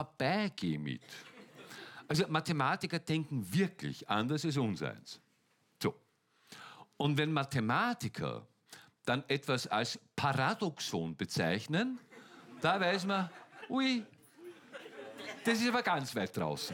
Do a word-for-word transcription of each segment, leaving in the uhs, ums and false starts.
Beigeh mit. Also Mathematiker denken wirklich anders als unseins. So. Und wenn Mathematiker dann etwas als Paradoxon bezeichnen, da weiß man, ui, das ist aber ganz weit draußen.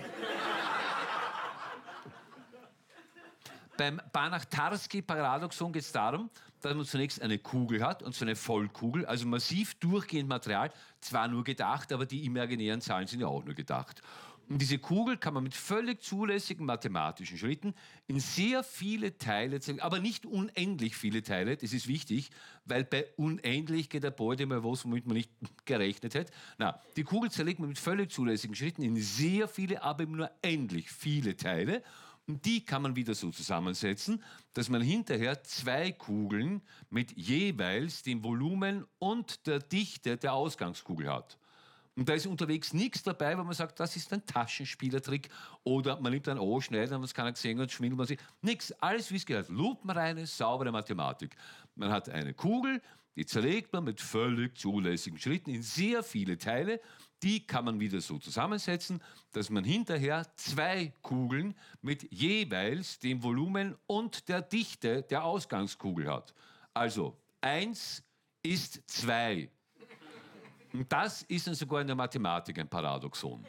Beim Banach-Tarski-Paradoxon geht es darum, dass man zunächst eine Kugel hat, und so eine Vollkugel, also massiv durchgehend Material, zwar nur gedacht, aber die imaginären Zahlen sind ja auch nur gedacht. Und diese Kugel kann man mit völlig zulässigen mathematischen Schritten in sehr viele Teile zerlegen, aber nicht unendlich viele Teile, das ist wichtig, weil bei unendlich geht der Beute mal was, womit man nicht gerechnet hätte. Na, die Kugel zerlegt man mit völlig zulässigen Schritten in sehr viele, aber eben nur endlich viele Teile. Und die kann man wieder so zusammensetzen, dass man hinterher zwei Kugeln mit jeweils dem Volumen und der Dichte der Ausgangskugel hat. Und da ist unterwegs nichts dabei, wo man sagt, das ist ein Taschenspielertrick oder man nimmt ein O, schneidet, dann hat es keiner gesehen und schwindelt man sich. Nichts, alles wie es gehört. Lupenreine, saubere Mathematik. Man hat eine Kugel, die zerlegt man mit völlig zulässigen Schritten in sehr viele Teile. Die kann man wieder so zusammensetzen, dass man hinterher zwei Kugeln mit jeweils dem Volumen und der Dichte der Ausgangskugel hat. Also eins ist zwei. Und das ist dann sogar in der Mathematik ein Paradoxon.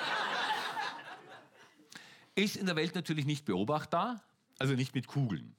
Ist in der Welt natürlich nicht beobachtbar, also nicht mit Kugeln.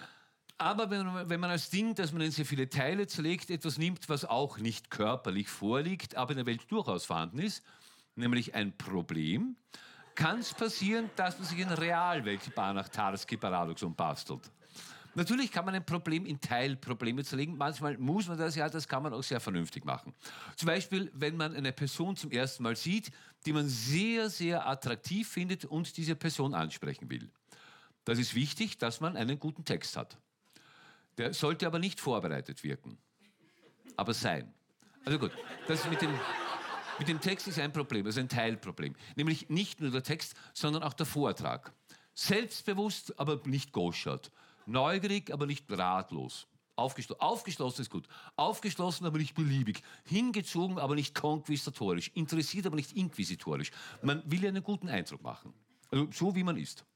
Aber wenn man, wenn man als Ding, dass man in sehr viele Teile zerlegt, etwas nimmt, was auch nicht körperlich vorliegt, aber in der Welt durchaus vorhanden ist, nämlich ein Problem, kann es passieren, dass man sich in Realwelt Banach-Tarski-Paradoxon bastelt. Natürlich kann man ein Problem in Teilprobleme zerlegen. Manchmal muss man das ja, das kann man auch sehr vernünftig machen. Zum Beispiel, wenn man eine Person zum ersten Mal sieht, die man sehr, sehr attraktiv findet und diese Person ansprechen will. Das ist wichtig, dass man einen guten Text hat. Der sollte aber nicht vorbereitet wirken, aber sein. Also gut, das mit dem, mit dem Text ist ein Problem, also ein Teilproblem. Nämlich nicht nur der Text, sondern auch der Vortrag. Selbstbewusst, aber nicht goschert. Neugierig, aber nicht ratlos. Aufgeschlossen, aufgeschlossen ist gut. Aufgeschlossen, aber nicht beliebig. Hingezogen, aber nicht konquisitorisch. Interessiert, aber nicht inquisitorisch. Man will ja einen guten Eindruck machen. Also so, wie man ist.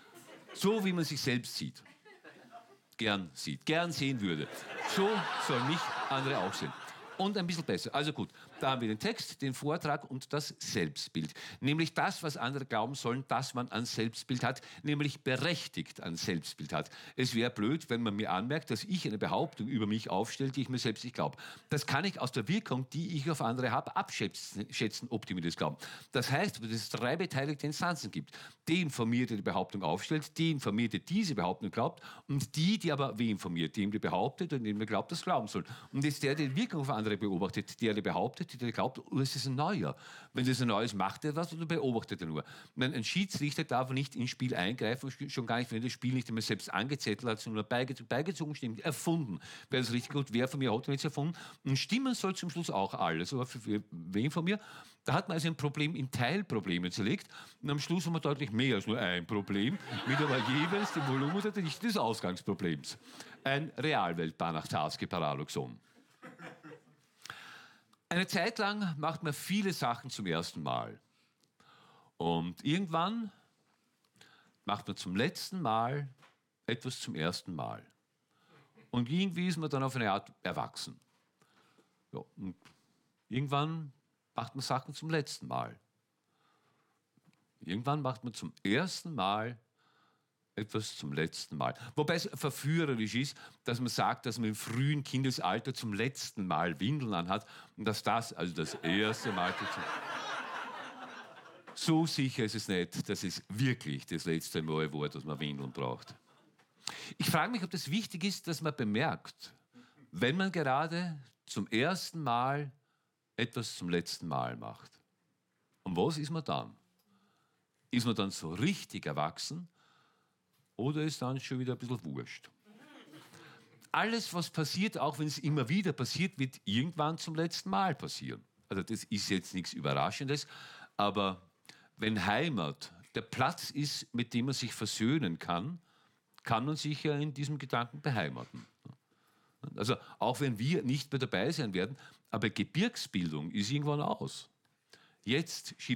So, wie man sich selbst sieht. Gern sieht, gern sehen würde. So sollen mich andere auch sehen. Und ein bisschen besser. Also gut, da haben wir den Text, den Vortrag und das Selbstbild. Nämlich das, was andere glauben sollen, dass man ein Selbstbild hat, nämlich berechtigt ein Selbstbild hat. Es wäre blöd, wenn man mir anmerkt, dass ich eine Behauptung über mich aufstelle, die ich mir selbst nicht glaube. Das kann ich aus der Wirkung, die ich auf andere habe, abschätzen, schätzen, ob die mir das glauben. Das heißt, dass es drei beteiligte Instanzen gibt. Den von mir, der die Behauptung aufstellt, den von mir, der diese Behauptung glaubt und die, die aber wen von mir, dem, der behauptet und dem, der glaubt, das glauben soll. Und jetzt der, der die Wirkung auf andere beobachtet, der, der behauptet, der glaubt, oh, es ist ein Neuer. Wenn das ein Neues macht, er was oder beobachtet er nur. Meine, ein Schiedsrichter darf nicht ins Spiel eingreifen, schon gar nicht, wenn das Spiel nicht immer selbst angezettelt hat, sondern beigezogen, beigezogen stimmt, erfunden. Wäre das richtig gut, wer von mir hat nichts erfunden? Und stimmen soll zum Schluss auch alles. Aber für, für wen von mir? Da hat man also ein Problem in Teilprobleme zerlegt und am Schluss haben wir deutlich mehr als nur ein Problem, mit aber jeweils dem Volumen oder der Dichte des Ausgangsproblems. Ein Realwelt-Banach-Tarski-Paradoxon. Eine Zeit lang macht man viele Sachen zum ersten Mal. Und irgendwann macht man zum letzten Mal etwas zum ersten Mal. Und irgendwie ist man dann auf eine Art erwachsen. Ja, und irgendwann macht man Sachen zum letzten Mal. Irgendwann macht man zum ersten Mal etwas zum letzten Mal. Wobei es verführerisch ist, dass man sagt, dass man im frühen Kindesalter zum letzten Mal Windeln anhat und dass das also das erste Mal... So sicher ist es nicht, dass es wirklich das letzte Mal war, dass man Windeln braucht. Ich frage mich, ob das wichtig ist, dass man bemerkt, wenn man gerade zum ersten Mal etwas zum letzten Mal macht. Und was ist man dann? Ist man dann so richtig erwachsen? Oder ist dann schon wieder ein bisschen wurscht? Alles, was passiert, auch wenn es immer wieder passiert, wird irgendwann zum letzten Mal passieren. Also das ist jetzt nichts Überraschendes, aber wenn Heimat der Platz ist, mit dem man sich versöhnen kann, kann man sich ja in diesem Gedanken beheimaten. Also auch wenn wir nicht mehr dabei sein werden, aber Gebirgsbildung ist irgendwann aus. Jetzt schiebt